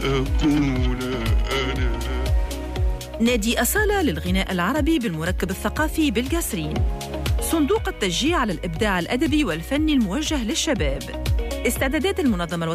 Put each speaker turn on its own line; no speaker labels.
أكون أنا.
نادي أصالة للغناء العربي بالمركب الثقافي بالقصرين. صندوق التشجيع على الإبداع الأدبي والفني الموجه للشباب. استعدادات المنظمة